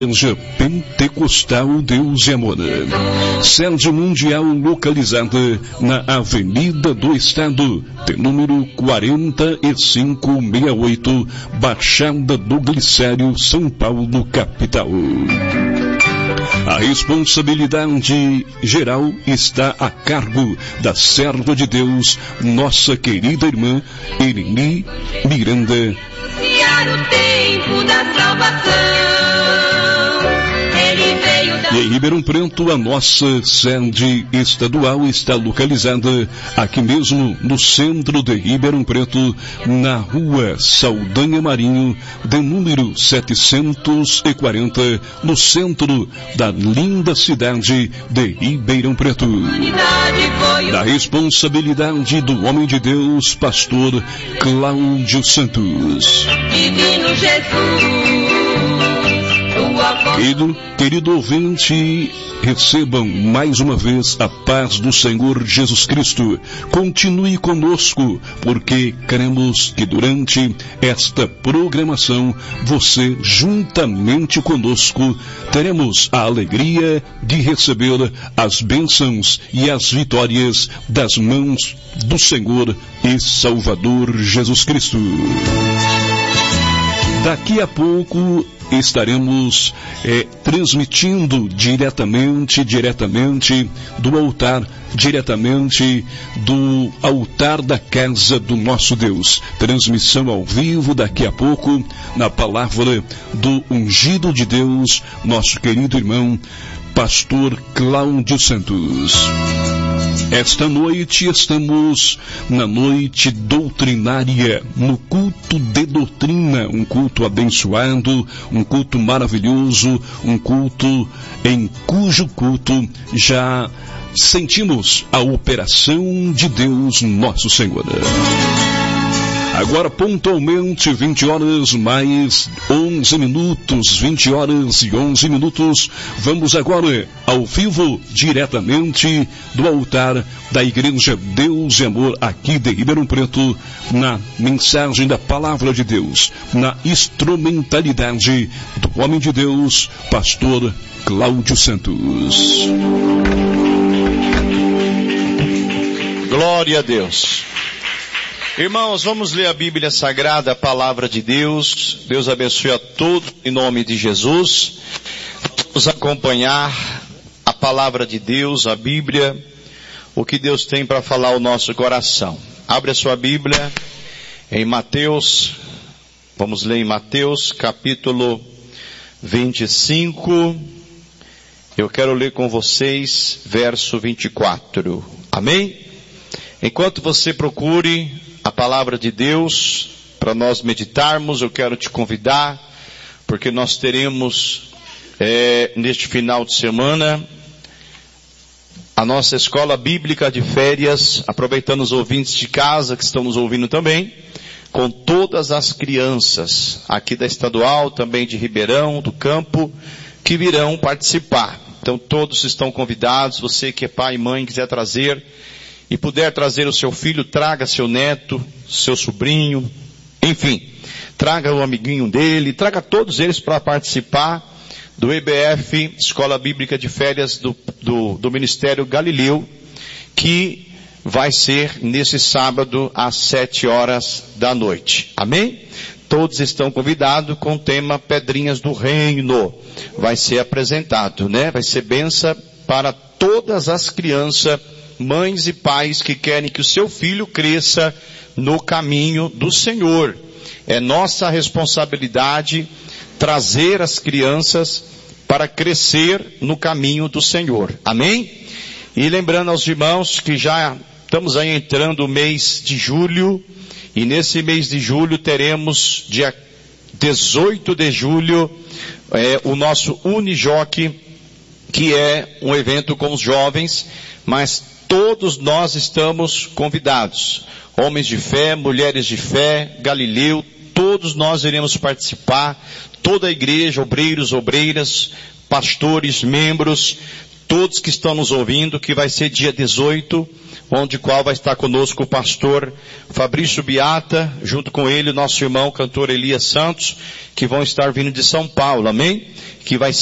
Igreja Pentecostal Deus e Amor. Sede mundial localizada na Avenida do Estado, de número 4568, Baixada do Glicério, São Paulo, capital. A responsabilidade geral está a cargo da serva de Deus, nossa querida irmã Eleni Miranda. O tempo da salvação. E em Ribeirão Preto, a nossa sede estadual está localizada aqui mesmo no centro de Ribeirão Preto, na rua Saldanha Marinho, de número 740, no centro da linda cidade de Ribeirão Preto. Da responsabilidade do homem de Deus, pastor Cláudio Santos. Divino Jesus. Querido ouvinte, recebam mais uma vez a paz do Senhor Jesus Cristo. Continue conosco, porque queremos que durante esta programação, você, juntamente conosco, teremos a alegria de receber as bênçãos e as vitórias das mãos do Senhor e Salvador Jesus Cristo. Daqui a pouco estaremos transmitindo diretamente do altar, diretamente do altar da casa do nosso Deus. Transmissão ao vivo daqui a pouco, na palavra do ungido de Deus, nosso querido irmão, pastor Cláudio Santos. Esta noite estamos na noite doutrinária, no culto de doutrina, um culto abençoado, um culto maravilhoso, um culto em cujo culto já sentimos a operação de Deus nosso Senhor. Agora pontualmente 20 horas mais 11 minutos, 20 horas e 11 minutos, vamos agora ao vivo diretamente do altar da Igreja Deus e Amor aqui de Ribeirão Preto, na mensagem da Palavra de Deus, na instrumentalidade do homem de Deus, pastor Cláudio Santos. Glória a Deus. Irmãos, vamos ler a Bíblia Sagrada, a Palavra de Deus. Deus abençoe a todos em nome de Jesus. Vamos acompanhar a Palavra de Deus, a Bíblia, o que Deus tem para falar ao nosso coração. Abre a sua Bíblia em Mateus, vamos ler em Mateus capítulo 25. Eu quero ler com vocês verso 24. Amém? Enquanto você procure a palavra de Deus para nós meditarmos, eu quero te convidar, porque nós teremos neste final de semana a nossa escola bíblica de férias, aproveitando os ouvintes de casa que estão nos ouvindo também, com todas as crianças aqui da Estadual, também de Ribeirão, do Campo, que virão participar. Então todos estão convidados, você que é pai e mãe quiser trazer e puder trazer o seu filho, traga seu neto, seu sobrinho, enfim, traga o amiguinho dele, traga todos eles para participar do EBF, Escola Bíblica de Férias do Ministério Galileu, que vai ser nesse sábado às 7 horas da noite. Amém? Todos estão convidados com o tema Pedrinhas do Reino. Vai ser apresentado, né? Vai ser bênção para todas as crianças, mães e pais que querem que o seu filho cresça no caminho do Senhor. É nossa responsabilidade trazer as crianças para crescer no caminho do Senhor. Amém? E lembrando aos irmãos que já estamos aí entrando o mês de julho, e nesse mês de julho teremos dia 18 de julho o nosso Unijoc, que é um evento com os jovens, mas todos nós estamos convidados. Homens de fé, mulheres de fé, Galileu, todos nós iremos participar. Toda a igreja, obreiros, obreiras, pastores, membros, todos que estão nos ouvindo, que vai ser dia 18, onde qual vai estar conosco o pastor Fabrício Beata, junto com ele o nosso irmão cantor Elias Santos, que vão estar vindo de São Paulo, amém? Que vai